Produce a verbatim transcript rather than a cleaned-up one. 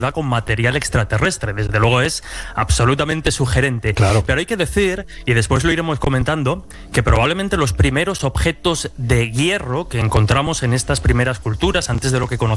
con material extraterrestre. Desde luego es absolutamente sugerente. Claro. Pero hay que decir, y después lo iremos comentando, que probablemente los primeros objetos de hierro que encontramos en estas primeras culturas, antes de lo que conocemos